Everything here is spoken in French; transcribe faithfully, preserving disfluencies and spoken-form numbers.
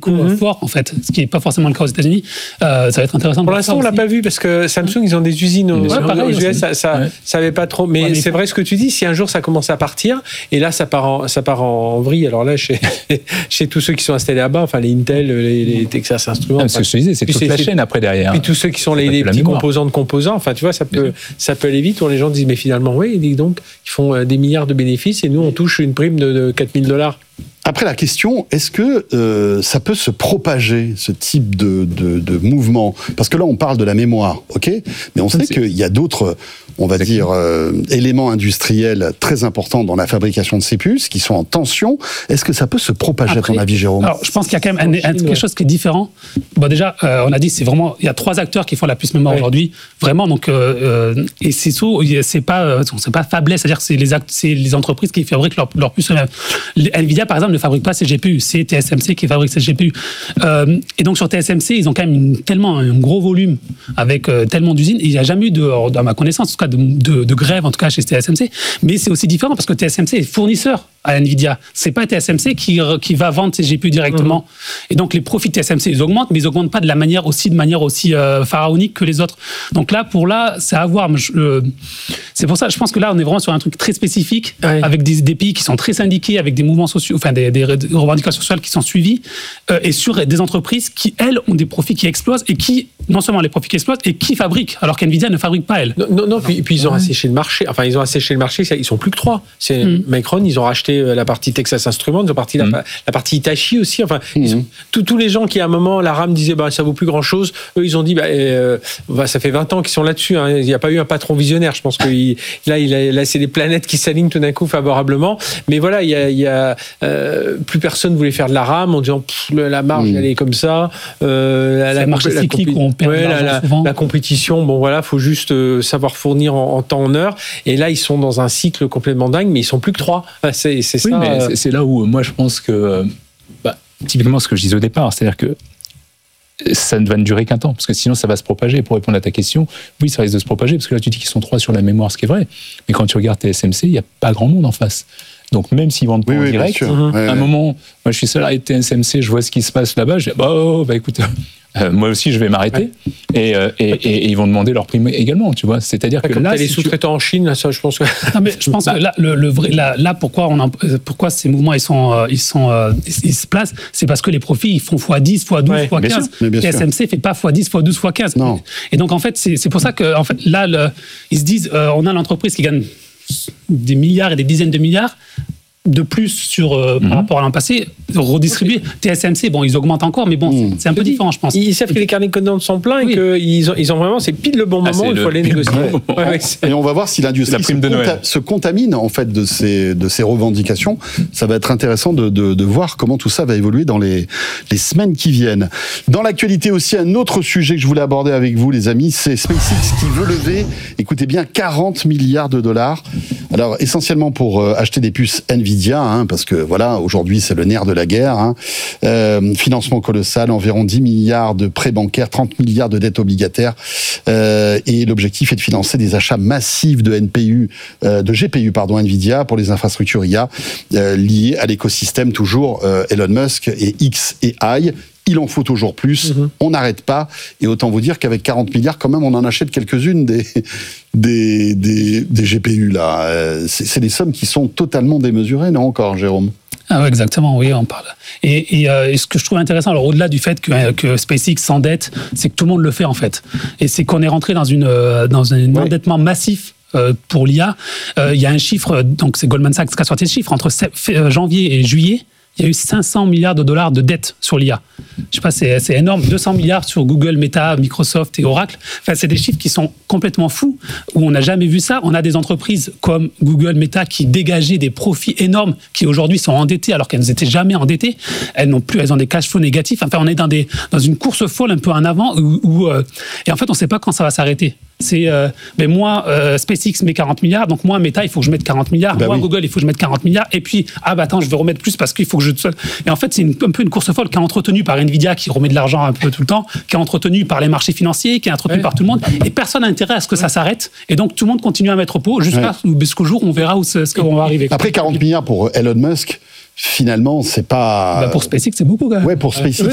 éco mm-hmm. fort, en fait, ce qui n'est pas forcément le cas aux États-Unis. Euh, ça va être intéressant. Pour l'instant, on ne l'a pas vu, parce que Samsung, ils ont des usines aux, ouais, pareil, aux U S, ça, ça, ouais. ça avait pas trop. Mais, ouais, mais c'est vrai ce que tu dis, si un jour ça commence à partir, et là, ça part en, ça part en vrille, alors là, chez, chez tous ceux qui sont installés là-bas, enfin, les Intel, les, les Texas Instruments. Ah, ce que je te disais, c'est toute c'est, la c'est, chaîne après derrière. Puis tous ceux qui sont les, les petits composants de composants, enfin, tu vois, ça peut, ça peut aller vite, où les gens disent, mais finalement, oui, dis donc, ils font des milliards de bénéfices, et nous, on touche une prime de, de quatre mille dollars. Après, la question, est-ce que euh, ça peut se propager, ce type de, de, de mouvement ? Parce que là, on parle de la mémoire, ok ? Mais on sait c'est... qu'il y a d'autres, on va dire, euh, éléments industriels très importants dans la fabrication de ces puces qui sont en tension. Est-ce que ça peut se propager, Après, à ton avis, Jérôme ? Alors, je pense qu'il y a quand même un, un, quelque chose qui est différent. Bon, déjà, euh, on a dit, c'est vraiment, il y a trois acteurs qui font la puce mémoire ouais. aujourd'hui, vraiment. Donc, euh, euh, et c'est sous, c'est pas, euh, c'est pas Fabless, c'est-à-dire que c'est les, act- c'est les entreprises qui fabriquent leurs leur puces. Nvidia, par exemple, ne fabrique pas ses G P U, c'est T S M C qui fabrique ses G P U. Euh, et donc sur T S M C, ils ont quand même une, tellement un gros volume avec euh, tellement d'usines. Il n'y a jamais eu, de, dans ma connaissance, en tout cas, de, de, de grève en tout cas chez T S M C. Mais c'est aussi différent parce que T S M C est fournisseur à Nvidia. C'est pas T S M C qui, qui va vendre ses G P U directement. Mmh. Et donc les profits de T S M C, ils augmentent, mais ils augmentent pas de la manière aussi de manière aussi euh, pharaonique que les autres. Donc là, pour là, c'est à voir. Euh, c'est pour ça, je pense que là, on est vraiment sur un truc très spécifique, ouais. avec des, des pays qui sont très syndiqués, avec des mouvements sociaux, enfin des, des revendications sociales qui sont suivies, euh, et sur des entreprises qui, elles, ont des profits qui explosent et qui, non seulement les profits qui explosent, et qui fabriquent, alors qu'Nvidia ne fabrique pas, elle. Non, non, non puis, puis ils ont ouais. asséché le marché. Enfin, ils ont asséché le marché, ils sont plus que trois. C'est mmh. Micron, ils ont racheté la partie Texas Instruments, ils ont parti mmh. la, la partie Hitachi aussi. Enfin, mmh. ils ont, tous, tous les gens qui, à un moment, la RAM disait, bah, ça vaut plus grand-chose, eux, ils ont dit, bah, euh, bah, ça fait vingt ans qu'ils sont là-dessus. Hein. Il n'y a pas eu un patron visionnaire. Je pense que il, là, il a, là, c'est les planètes qui s'alignent tout d'un coup favorablement. Mais voilà, il y a, il y a euh, plus personne voulait faire de la RAM en disant, pff, la marge, mmh. elle est comme ça. Euh, la, la marge cyclique où on perd ouais, de l'argent la, la, souvent. La compétition, bon voilà, faut juste euh, savoir fournir en, en temps, en heure. Et là, ils sont dans un cycle complètement dingue, mais ils sont plus que trois. C'est, c'est oui, ça. Mais euh... c'est, c'est là où moi je pense que, bah, typiquement ce que je disais au départ, c'est-à-dire que ça ne va ne durer qu'un temps, parce que sinon ça va se propager. Pour répondre à ta question, oui, ça risque de se propager, parce que là tu dis qu'ils sont trois sur la mémoire, ce qui est vrai. Mais quand tu regardes T S M C, il n'y a pas grand monde en face. Donc même s'ils vendent pas oui, en oui, direct, à un ouais, moment, ouais. moi je suis salarié de T S M C, je vois ce qui se passe là-bas, je dis bah, oh, bah écoute, euh, moi aussi je vais m'arrêter, ouais. et, euh, et, et, et ils vont demander leur prime également, tu vois. C'est-à-dire ouais, que comme là, t'as les si sous-traitants tu... en Chine, là, ça, je pense que. Non, mais je pense bah, que là, le, le vrai, là, là, pourquoi on, en, pourquoi ces mouvements ils sont, euh, ils sont, euh, ils, ils se placent, c'est parce que les profits ils font fois dix, fois douze, ouais, fois quinze. T S M C fait pas fois dix, fois douze, fois quinze. Non. Et donc en fait, c'est, c'est pour ça que, en fait, là, le, ils se disent, euh, on a l'entreprise qui gagne des milliards et des dizaines de milliards de plus sur, euh, mm-hmm. par rapport à l'an passé, redistribuer. Okay. T S M C, bon, ils augmentent encore, mais bon, mm. c'est, c'est un peu différent, je pense. Ils savent que les carnets de commandes sont pleins oui. et qu'ils ont, ils ont vraiment, c'est pile le bon moment, ah, il faut aller négocier. Ouais, ouais, et on va voir si l'industrie se, conta- se contamine, en fait, de ces, de ces revendications. Ça va être intéressant de, de, de voir comment tout ça va évoluer dans les, les semaines qui viennent. Dans l'actualité aussi, un autre sujet que je voulais aborder avec vous, les amis, c'est SpaceX qui veut lever, écoutez bien, quarante milliards de dollars. Alors, essentiellement pour euh, acheter des puces Nvidia, Hein, parce que voilà, aujourd'hui c'est le nerf de la guerre. Hein. Euh, financement colossal, environ dix milliards de prêts bancaires, trente milliards de dettes obligataires. Euh, et l'objectif est de financer des achats massifs de N P U, euh, de G P U pardon, Nvidia pour les infrastructures I A euh, liées à l'écosystème toujours euh, Elon Musk et X et I. Il en faut toujours plus, mmh. on n'arrête pas, et autant vous dire qu'avec quarante milliards, quand même, on en achète quelques-unes des, des, des, des G P U, là. C'est, c'est des sommes qui sont totalement démesurées, non, encore, Jérôme ? Ah ouais, exactement, oui, on parle. Et, et, euh, et ce que je trouve intéressant, alors au-delà du fait que, que SpaceX s'endette, c'est que tout le monde le fait, en fait. Et c'est qu'on est rentré dans, une, dans un ouais. endettement massif euh, pour l'I A. Euh, il y a un chiffre, donc c'est Goldman Sachs qui a sorti ce chiffre, entre janvier et juillet, il y a eu cinq cents milliards de dollars de dettes sur l'I A. Je sais pas, c'est, c'est énorme. deux cents milliards sur Google, Meta, Microsoft et Oracle. Enfin, c'est des chiffres qui sont complètement fous, où on n'a jamais vu ça. On a des entreprises comme Google, Meta, qui dégageaient des profits énormes, qui aujourd'hui sont endettées alors qu'elles n'étaient jamais endettées. Elles n'ont plus, elles ont des cash flows négatifs. Enfin, on est dans, des, dans une course folle un peu en avant, où, où euh, et en fait, on ne sait pas quand ça va s'arrêter. C'est, euh, mais moi, euh, SpaceX met quarante milliards, donc moi, Meta, il faut que je mette quarante milliards. Ben moi, oui. Google, il faut que je mette quarante milliards. Et puis, ah bah attends, je vais remettre plus parce qu'il faut que je... Et en fait, c'est une, un peu une course folle qui est entretenue par Nvidia, qui remet de l'argent un peu tout le temps, qui est entretenue par les marchés financiers, qui est entretenue ouais. par tout le monde. Et personne n'a intérêt à ce que ça s'arrête. Et donc, tout le monde continue à mettre au pot jusqu'à ouais. jusqu'au jour où on verra où ce, ce qu'on va arriver. Après, quarante milliards pour Elon Musk, finalement, c'est pas... Bah pour SpaceX, c'est beaucoup, quand même. Ouais, pour SpaceX, oui,